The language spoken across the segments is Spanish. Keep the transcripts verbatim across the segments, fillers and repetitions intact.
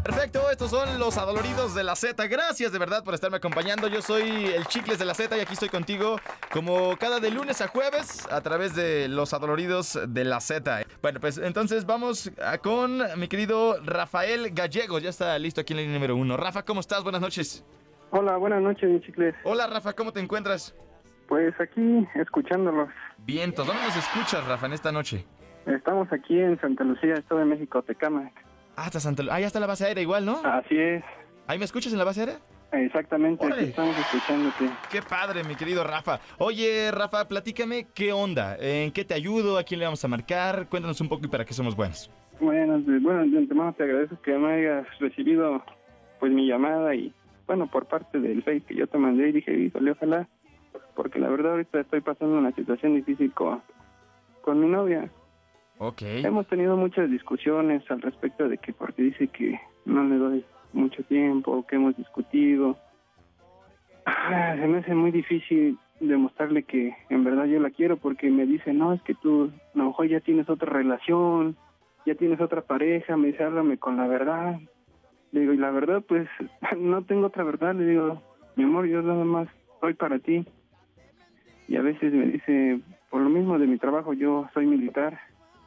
Perfecto, estos son los adoloridos de la Z. Gracias de verdad por estarme acompañando. Yo soy el Chicles de la Z y aquí estoy contigo como cada de lunes a jueves a través de los adoloridos de la Z. Bueno, pues entonces vamos a con mi querido Rafael Gallegos. Ya está listo aquí en la línea número uno. Rafa, ¿cómo estás? Buenas noches. Hola, buenas noches, mi Chicles. Hola, Rafa, ¿cómo te encuentras? Pues aquí, escuchándolos. Bien, ¿dónde nos escuchas, Rafa, en esta noche? Estamos aquí en Santa Lucía, Estado de México, Tecámac. Ah, está Santa Lu- ah, ya está la base aérea igual, ¿no? Así es. ¿Ahí me escuchas en la base aérea? Exactamente, Órale. aquí estamos escuchándote. Qué padre, mi querido Rafa. Oye, Rafa, platícame qué onda, en qué te ayudo, a quién le vamos a marcar, cuéntanos un poco y para qué somos buenos. Bueno, de, bueno, de antemano te agradezco que me hayas recibido pues mi llamada y bueno, por parte del Face que yo te mandé y dije, híjole, ojalá, porque la verdad ahorita estoy pasando una situación difícil con, con mi novia. Ok. Hemos tenido muchas discusiones al respecto de que porque dice que no le doy mucho tiempo, que hemos discutido. Ah, se me hace muy difícil demostrarle que en verdad yo la quiero porque me dice, no, es que tú a lo mejor ya tienes otra relación, ya tienes otra pareja, me dice, háblame con la verdad. Le digo, y la verdad, pues, no tengo otra verdad. Le digo, mi amor, yo nada más soy para ti. Y a veces me dice, por lo mismo de mi trabajo, yo soy militar.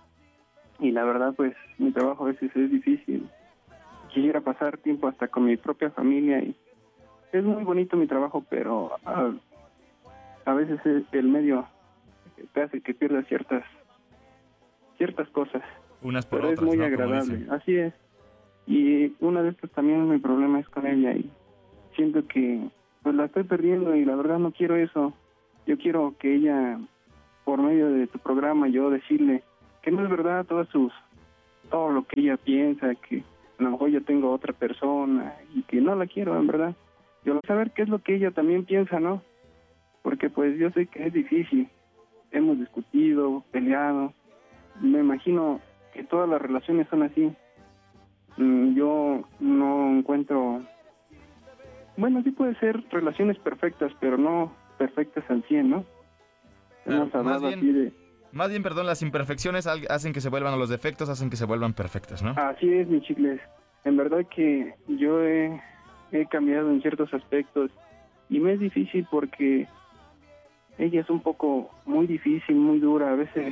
Y la verdad, pues, mi trabajo a veces es difícil. Quisiera pasar tiempo hasta con mi propia familia. Y es muy bonito mi trabajo, pero a, a veces es el medio te hace que pierdas ciertas, ciertas cosas. Unas por Pero otras, es muy ¿no? Como agradable, dicen. así es. Y una de estas también mi problema es con ella y siento que pues la estoy perdiendo y la verdad no quiero eso. Yo quiero que ella, por medio de tu programa, yo decirle que no es verdad todas sus, todo lo que ella piensa, que a lo mejor yo tengo otra persona y que no la quiero, en verdad. Yo saber qué es lo que ella también piensa, ¿no? Porque pues yo sé que es difícil. Hemos discutido, peleado. Me imagino que todas las relaciones son así. Yo no encuentro, bueno, sí puede ser relaciones perfectas, pero no perfectas al cien, ¿no? Claro, Hemos hablado más bien- así de, Más bien, perdón, las imperfecciones al- hacen que se vuelvan, o los defectos hacen que se vuelvan perfectas, ¿no? así es, mi Chicles. En verdad que yo he, he cambiado en ciertos aspectos y me es difícil porque ella es un poco muy difícil, muy dura, a veces.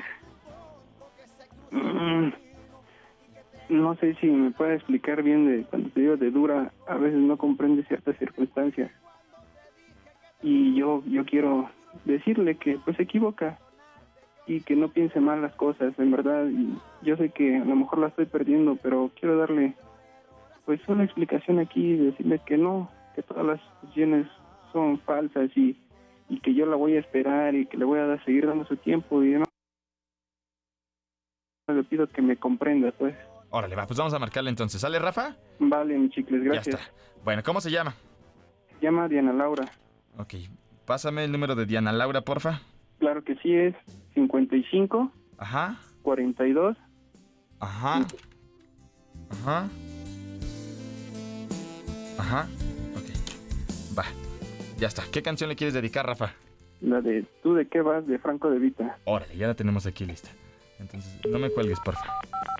mm, No sé si me puede explicar bien de cuando te digo de dura, a veces no comprende ciertas circunstancias. Y yo yo quiero decirle que pues se equivoca y que no piense mal las cosas, en verdad. Y yo sé que a lo mejor la estoy perdiendo, pero quiero darle pues una explicación aquí y decirle que no, que todas las decisiones son falsas y, y que yo la voy a esperar y que le voy a dar, seguir dando su tiempo y no le pido que me comprenda, pues. Órale, va, pues vamos a marcarle entonces. ¿Sale, Rafa? Vale, mi Chicles, gracias. Ya está. Bueno, ¿cómo se llama? Se llama Diana Laura. Ok, pásame el número de Diana Laura, porfa. Claro que sí, es cincuenta y cinco, Ajá, cuarenta y dos. ajá, ajá, ajá, ok, va, ya está. ¿Qué canción le quieres dedicar, Rafa? La de ¿Tú de qué vas? De Franco de Vita. Órale, ya la tenemos aquí lista. Entonces, no me cuelgues, porfa.